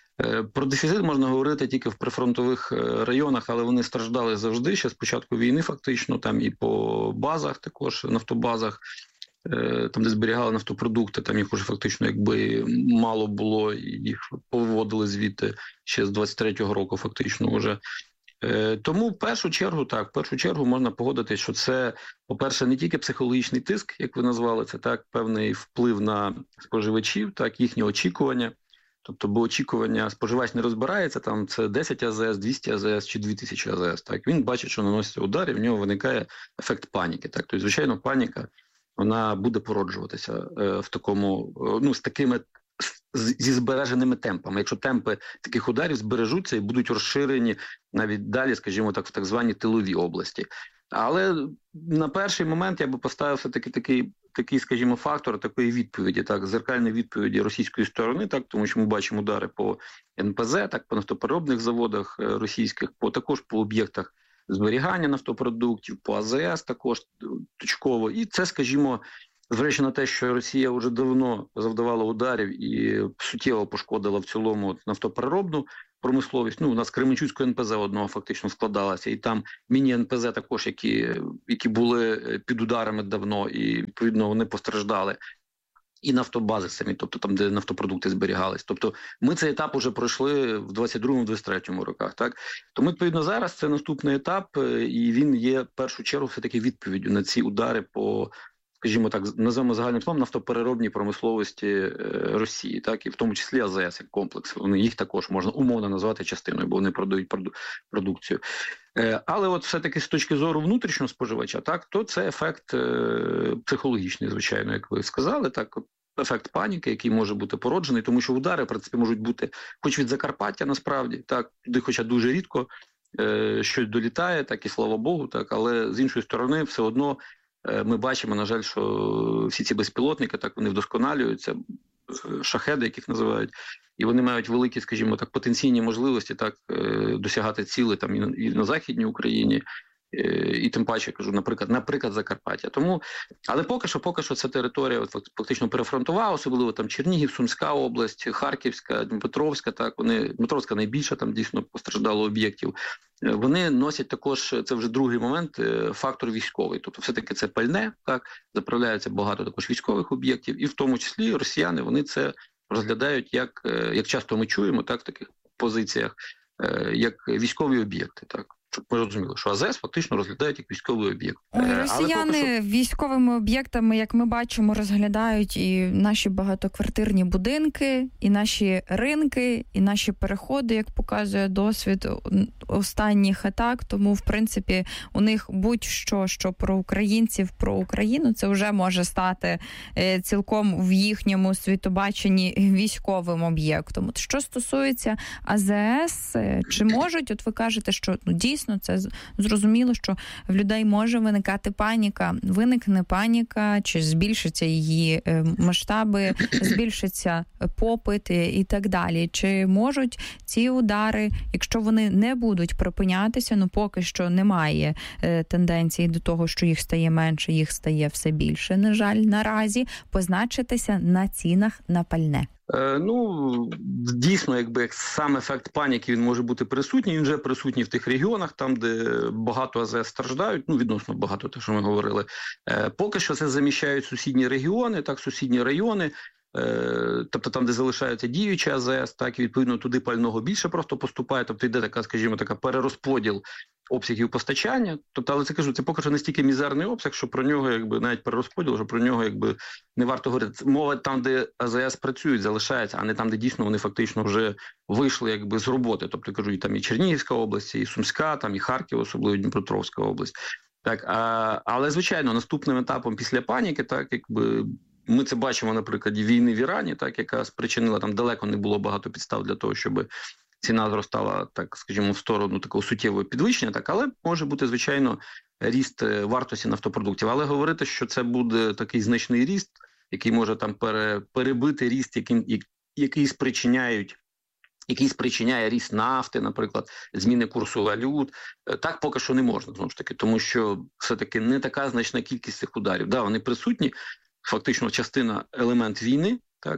J: Про дефіцит можна говорити тільки в прифронтових районах, але вони страждали завжди, ще з початку війни фактично, там і по базах також, нафтобазах, там, де зберігали нафтопродукти, там їх уже фактично якби мало було, їх повиводили звідти ще з 23-го року фактично вже. Тому в першу чергу можна погодитися, що це, по-перше, не тільки психологічний тиск, як ви назвали, це так, певний вплив на споживачів, так, їхні очікування. Тобто, бо очікування, споживач не розбирається, там це 10 АЗС, 200 АЗС чи 2000 АЗС. Так, він бачить, що наноситься удар, і в нього виникає ефект паніки. Так, тобто, звичайно, паніка, вона буде породжуватися в такому, ну, з такими, зі збереженими темпами. Якщо темпи таких ударів збережуться і будуть розширені навіть далі, скажімо так, в так звані тилові області. Але на перший момент я би поставив все-таки такий, скажімо, фактор такої відповіді, так, зеркальної відповіді російської сторони, так, тому що ми бачимо удари по НПЗ, так, по нафтопереробних заводах російських, також по об'єктах зберігання нафтопродуктів, по АЗС також точково. І це, скажімо, зважаючи на те, що Росія вже давно завдавала ударів і суттєво пошкодила в цілому нафтопереробну промисловість. У нас Кременчуцького НПЗ одного фактично складалося, і там міні-НПЗ також, які були під ударами давно, і, відповідно, вони постраждали. І нафтобази самі, тобто там, де нафтопродукти зберігались. Тобто ми цей етап вже пройшли в 22-23 роках. Так? Тому, відповідно, зараз це наступний етап, і він є, в першу чергу, все-таки відповіддю на ці удари по, скажімо так, називаємо загальним словом, нафтопереробній промисловості Росії, так, і в тому числі АЗС як комплекс. Їх також можна умовно назвати частиною, бо вони продають продукцію. Але от все-таки з точки зору внутрішнього споживача, так, то це ефект психологічний, звичайно, як ви сказали, так, ефект паніки, який може бути породжений, тому що удари, в принципі, можуть бути хоч від Закарпаття, насправді, так, туди хоча дуже рідко щось долітає, так, і слава Богу, так, але з іншої сторони все одно ми бачимо, на жаль, що всі ці безпілотники, так, вони вдосконалюються, шахеди, яких називають, і вони мають великі, скажімо так, потенційні можливості так досягати цілей там і на Західній Україні, і тим паче, кажу, наприклад, Закарпаття. Тому, але поки що ця територія фактично перефронтова, особливо там Чернігів, Сумська область, Харківська, Дніпропетровська, так, Дніпропетровська найбільше там дійсно постраждало об'єктів. Вони носять також, це вже другий момент, фактор військовий. Тобто все-таки це пальне, так, заправляється багато також військових об'єктів, і в тому числі росіяни, вони це розглядають, як часто ми чуємо, так, в таких позиціях, як військові об'єкти, так. Щоб ми розуміли, що АЗС фактично розглядають як військовий об'єкт.
B: Росіяни військовими об'єктами, як ми бачимо, розглядають і наші багатоквартирні будинки, і наші ринки, і наші переходи, як показує досвід останніх атак. Тому, в принципі, у них будь-що, що про українців, про Україну, це вже може стати цілком в їхньому світобаченні військовим об'єктом. Що стосується АЗС, чи можуть, от ви кажете, що дійсно це зрозуміло, що в людей може виникати паніка. Виникне паніка, чи збільшиться її масштаби, збільшиться попит і так далі. Чи можуть ці удари, якщо вони не будуть припинятися, поки що немає тенденції до того, що їх стає менше, їх стає все більше, на жаль, наразі, позначитися на цінах на пальне?
J: Дійсно, як сам ефект паніки, він може бути присутній, він вже присутній в тих регіонах, там, де багато АЗС страждають, відносно багато, те, що ми говорили. Поки що це заміщають сусідні регіони, так, сусідні райони, тобто там, де залишається діюча АЗС, так, і відповідно туди пального більше просто поступає, тобто йде така, скажімо, перерозподіл обсягів постачання, тобто, але це поки що настільки мізерний обсяг, що про нього, навіть перерозподіл, що про нього, не варто говорити. Мова там, де АЗС працюють, залишається, а не там, де дійсно вони фактично вже вийшли, з роботи, тобто, кажу, і там і Чернігівська область, і Сумська, там і Харків, особливо Дніпропетровська область. Так, але, звичайно, наступним етапом після паніки, так, ми це бачимо на прикладі війни в Ірані, так, яка спричинила, там далеко не було багато підстав для того, щоб ціна зростала, так, скажімо, в сторону такого суттєвого підвищення, так, але може бути, звичайно, ріст вартості нафтопродуктів. Але говорити, що це буде такий значний ріст, який може там перебити ріст, який спричиняє ріст нафти, наприклад, зміни курсу валют, так поки що не можна, знову ж таки, тому що все-таки не така значна кількість цих ударів. Да, вони присутні, фактично частина, елемент війни,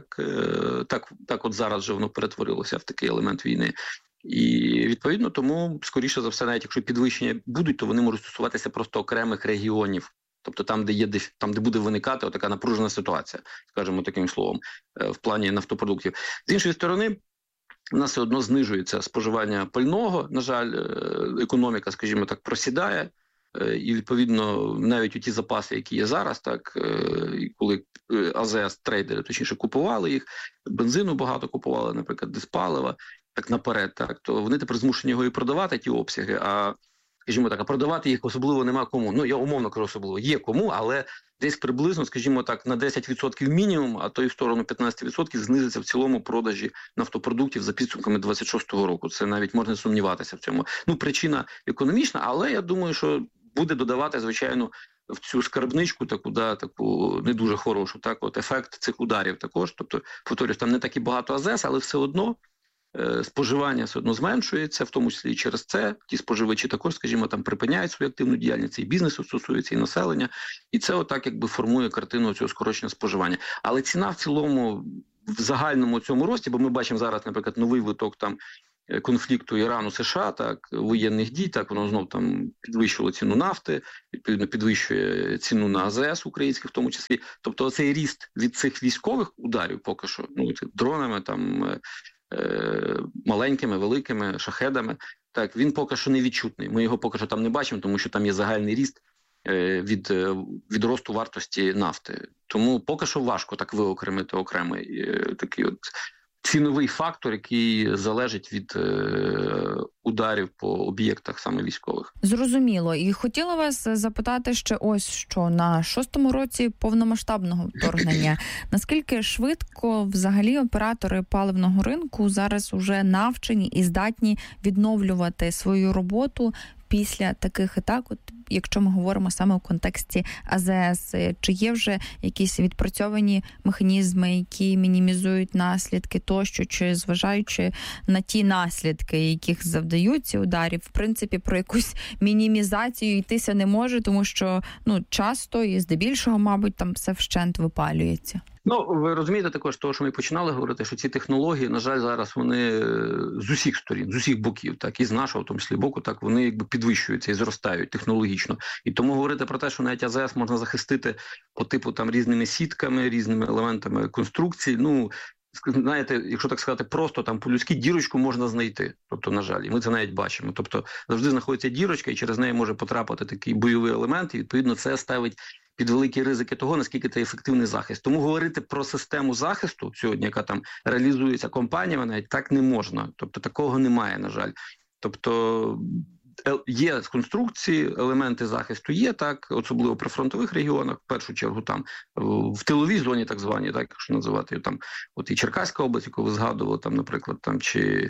J: так от зараз вже воно перетворилося в такий елемент війни. І, відповідно, тому, скоріше за все, навіть якщо підвищення будуть, то вони можуть стосуватися просто окремих регіонів. Тобто там, де буде виникати така напружена ситуація, скажімо таким словом, в плані нафтопродуктів. З іншої сторони, у нас все одно знижується споживання пального, на жаль, економіка, скажімо так, просідає. І, відповідно, навіть у ті запаси, які є зараз, так, коли АЗС-трейдери, точніше, купували їх, бензину багато купували, наприклад, диспалива, так наперед, так, то вони тепер змушені його і продавати, ті обсяги, а, скажімо так, продавати їх особливо нема кому. Я умовно кажу особливо, є кому, але десь приблизно, скажімо так, на 10% мінімум, а то і в сторону 15% знизиться в цілому продажі нафтопродуктів за підсумками 26-го року. Це навіть можна сумніватися в цьому. Причина економічна, але я думаю, що буде додавати, звичайно, в цю скарбничку таку не дуже хорошу, так, от ефект цих ударів також. Тобто, повторюсь, там не так і багато АЗС, але все одно споживання все одно зменшується, в тому числі і через це. Ті споживачі також, скажімо, там припиняють свою активну діяльність, і бізнесу стосується, і населення. І це отак якби формує картину цього скорочення споживання. Але ціна в цілому, в загальному цьому рості, бо ми бачимо зараз, наприклад, новий виток там конфлікту Ірану-США, так, воєнних дій, так, воно знов там підвищило ціну нафти, відповідно підвищує ціну на АЗС українських в тому числі. Тобто цей ріст від цих військових ударів поки що, дронами, там, маленькими, великими, шахедами, так, він поки що не відчутний. Ми його поки що там не бачимо, тому що там є загальний ріст від росту вартості нафти. Тому поки що важко так виокремити окремий такий от ціновий фактор, який залежить від ударів по об'єктах саме військових.
B: Зрозуміло. І хотіла вас запитати ще ось що. На 6-му році повномасштабного вторгнення наскільки швидко взагалі оператори паливного ринку зараз уже навчені і здатні відновлювати свою роботу після таких атак, от якщо ми говоримо саме у контексті АЗС, чи є вже якісь відпрацьовані механізми, які мінімізують наслідки тощо, чи зважаючи на ті наслідки, яких завдають ці ударів, в принципі, про якусь мінімізацію йтися не може, тому що часто і здебільшого, мабуть, там все вщент випалюється.
J: Ви розумієте також того, що ми починали говорити, що ці технології, на жаль, зараз вони з усіх сторін, з усіх боків, так, і з нашого, в тому числі, боку, так, вони якби підвищуються і зростають технологічно. І тому говорити про те, що навіть АЗС можна захистити по типу там різними сітками, різними елементами конструкції, знаєте, якщо так сказати, просто там по-людськи дірочку можна знайти. Тобто, на жаль, і ми це навіть бачимо. Тобто, завжди знаходиться дірочка, і через неї може потрапити такий бойовий елемент, і, відповідно, це ставить під великі ризики того, наскільки це ефективний захист. Тому говорити про систему захисту сьогодні, яка там реалізується компаніями, навіть так не можна. Тобто, такого немає, на жаль. Тобто, є конструкції, елементи захисту є, так, особливо при фронтових регіонах, в першу чергу там, в тиловій зоні так звані, так, якщо називати, там, от і Черкаська область, яку ви згадували, там, наприклад, там, чи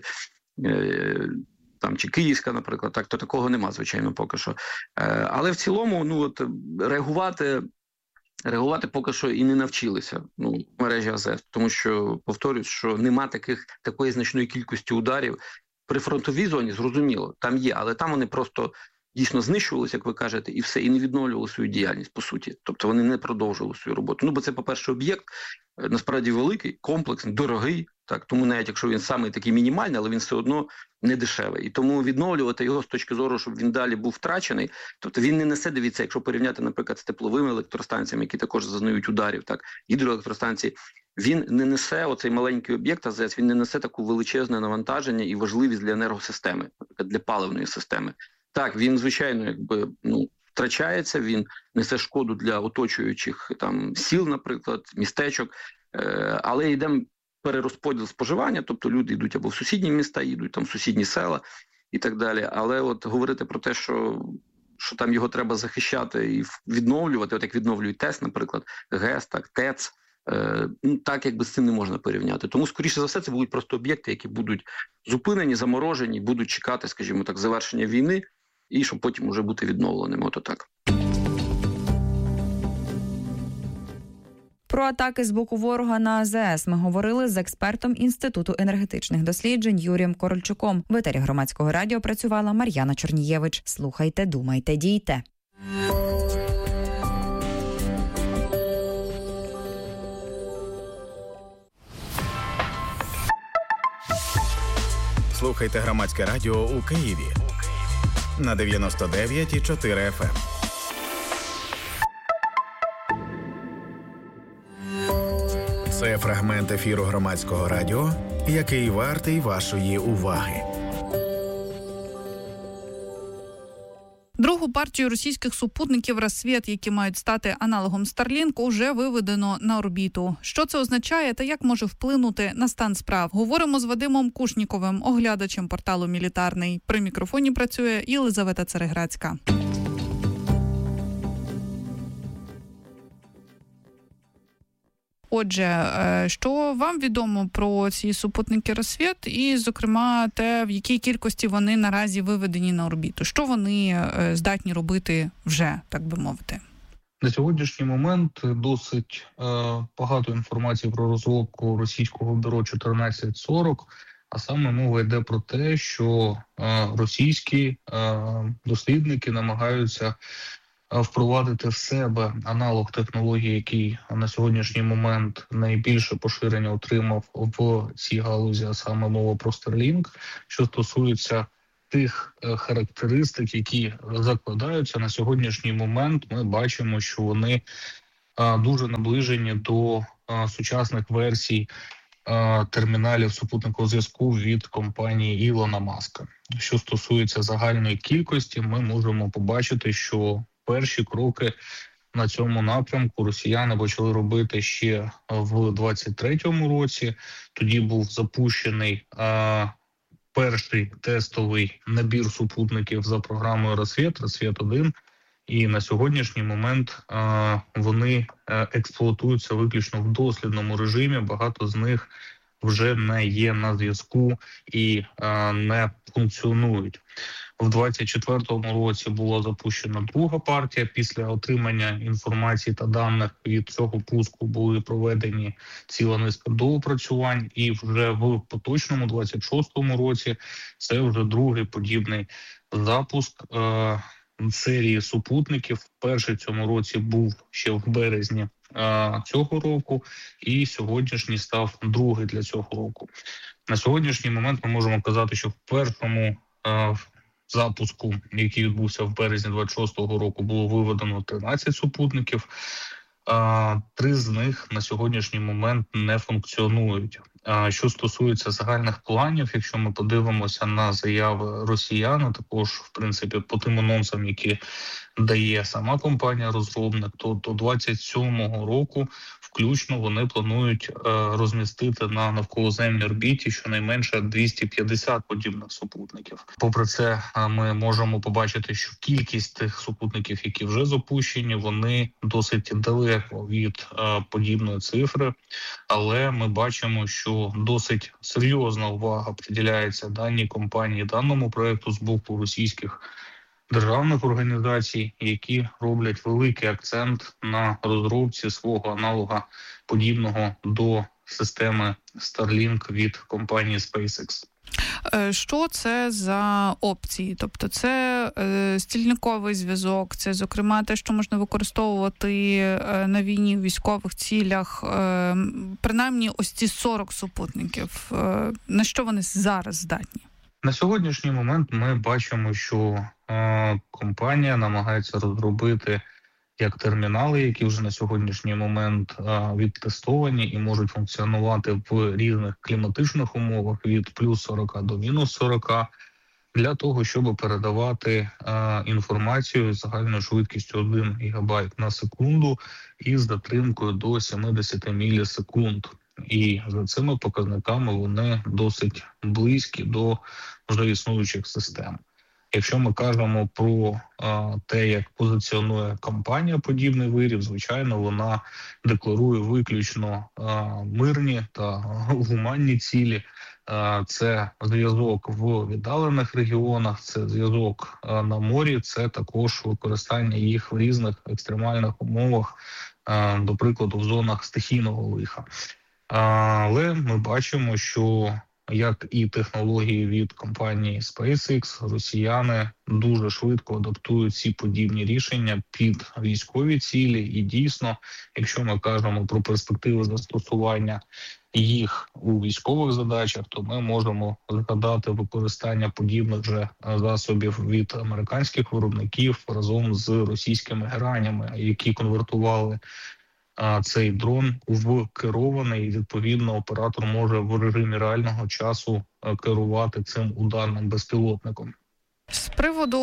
J: Київська, наприклад, так, то такого нема, звичайно, поки що. Але в цілому, реагувати поки що і не навчилися в мережі АЗС, тому що, повторюсь, що нема такої значної кількості ударів. При фронтовій зоні, зрозуміло, там є, але там вони просто дійсно знищувалися, як ви кажете, і все, і не відновлювали свою діяльність, по суті. Тобто вони не продовжували свою роботу. Бо це, по-перше, об'єкт, насправді великий, комплексний, дорогий, так, тому навіть якщо він самий такий мінімальний, але він все одно не дешевий. І тому відновлювати його з точки зору, щоб він далі був втрачений, тобто він не несе, дивіться, якщо порівняти, наприклад, з тепловими електростанціями, які також зазнають ударів, так, гідроелектростанції, він не несе, оцей маленький об'єкт АЗС, він не несе таку величезне навантаження і важливість для енергосистеми, наприклад, для паливної системи. Так, він, звичайно, втрачається, він несе шкоду для оточуючих там сіл, наприклад, містечок, але йде перерозподіл споживання, тобто люди йдуть або в сусідні міста, їдуть там в сусідні села і так далі. Але от говорити про те, що там його треба захищати і відновлювати, от як відновлюють ТЕС, наприклад, ГЕС, так, ТЕЦ, так якби з цим не можна порівняти. Тому, скоріше за все, це будуть просто об'єкти, які будуть зупинені, заморожені, будуть чекати, скажімо так, завершення війни, і щоб потім уже бути відновленими. Ото так.
B: Про атаки з боку ворога на АЗС ми говорили з експертом Інституту енергетичних досліджень Юрієм Корольчуком. В етері Громадського радіо працювала Мар'яна Чорнієвич. Слухайте, думайте, дійте.
D: Слухайте Громадське радіо у Києві на 99,4 FM. Це фрагмент ефіру Громадського радіо, який вартий вашої уваги.
G: Другу партію російських супутників «Рассвіт», які мають стати аналогом Starlink, уже виведено на орбіту. Що це означає та як може вплинути на стан справ? Говоримо з Вадимом Кушніковим, оглядачем порталу «Мілітарний». При мікрофоні працює Єлизавета Цареградська. Отже, що вам відомо про ці супутники «Рассвіт» і, зокрема, те, в якій кількості вони наразі виведені на орбіту? Що вони здатні робити вже, так би мовити?
K: На сьогоднішній момент досить багато інформації про розробку російського бюро 1440, А саме мова йде про те, що російські дослідники намагаються впровадити в себе аналог технології, який на сьогоднішній момент найбільше поширення отримав в цій галузі, а саме мова про Starlink, що стосується тих характеристик, які закладаються на сьогоднішній момент. Ми бачимо, що вони дуже наближені до сучасних версій терміналів супутникового зв'язку від компанії Ілона Маска. Що стосується загальної кількості, ми можемо побачити, що перші кроки на цьому напрямку росіяни почали робити ще в 23-му році. Тоді був запущений перший тестовий набір супутників за програмою «Рассвет-1», і на сьогоднішній момент вони експлуатуються виключно в дослідному режимі. Багато з них вже не є на зв'язку і не функціонують. В 24-му році була запущена друга партія. Після отримання інформації та даних від цього пуску були проведені ціла низка доопрацювань. І вже в поточному 26-му році це вже другий подібний запуск серії супутників. Перший в цьому році був ще в березні цього року, і сьогоднішній став другий для цього року. На сьогоднішній момент ми можемо казати, що в першому запуску, який відбувся в березні 26-го року, було виведено 13 супутників. 3 з них на сьогоднішній момент не функціонують. Що стосується загальних планів, якщо ми подивимося на заяви росіян, також, в принципі, по тим анонсам, які дає сама компанія-розробник, то до 27-го року включно вони планують розмістити на навколоземній орбіті щонайменше 250 подібних супутників. Попри це, ми можемо побачити, що кількість тих супутників, які вже запущені, вони досить далеко від подібної цифри, але ми бачимо, що досить серйозна увага приділяється даній компанії, даному проекту з боку російських державних організацій, які роблять великий акцент на розробці свого аналога, подібного до системи Starlink від компанії SpaceX.
G: Що це за опції? Тобто це стільниковий зв'язок, це, зокрема, те, що можна використовувати на війні в військових цілях, принаймні ось ці 40 супутників. На що вони зараз здатні?
K: На сьогоднішній момент ми бачимо, що компанія намагається розробити як термінали, які вже на сьогоднішній момент відтестовані і можуть функціонувати в різних кліматичних умовах від плюс 40 до мінус 40, для того, щоб передавати інформацію з загальною швидкістю 1 ГБ на секунду і з затримкою до 70 мілісекунд. І за цими показниками вони досить близькі до вже існуючих систем. Якщо ми кажемо про те, як позиціонує компанія подібний виріб, звичайно, вона декларує виключно мирні та гуманні цілі. Це зв'язок в віддалених регіонах, це зв'язок на морі, це також використання їх в різних екстремальних умовах, до прикладу, в зонах стихійного лиха. Але ми бачимо, що як і технології від компанії SpaceX, росіяни дуже швидко адаптують ці подібні рішення під військові цілі. І дійсно, якщо ми кажемо про перспективи застосування їх у військових задачах, то ми можемо згадати використання подібних же засобів від американських виробників разом з російськими геранями, які конвертували цей дрон в керований, і, відповідно, оператор може в режимі реального часу керувати цим ударним безпілотником.
G: З приводу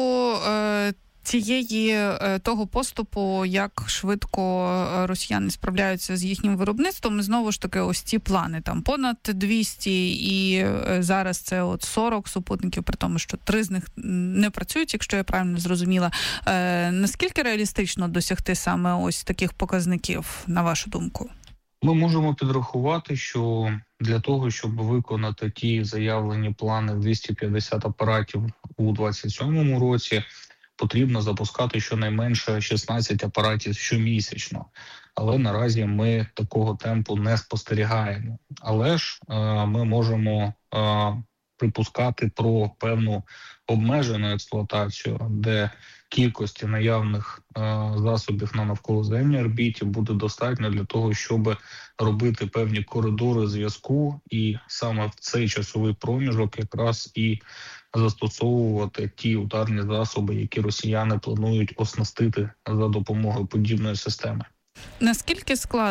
G: того поступу, як швидко росіяни справляються з їхнім виробництвом, і знову ж таки ось ці плани, там понад 200, і зараз це от 40 супутників, при тому, що 3 з них не працюють, якщо я правильно зрозуміла. Наскільки реалістично досягти саме ось таких показників, на вашу думку?
K: Ми можемо підрахувати, що для того, щоб виконати ті заявлені плани 250 апаратів у 2027 році, потрібно запускати щонайменше 16 апаратів щомісячно. але наразі ми такого темпу не спостерігаємо. Але ж ми можемо припускати про певну обмежену експлуатацію, де кількості наявних засобів на навколоземній орбіті буде достатньо для того, щоб робити певні коридори зв'язку, і саме в цей часовий проміжок якраз і застосовувати ті ударні засоби, які росіяни планують оснастити за допомогою подібної системи.
G: Наскільки складно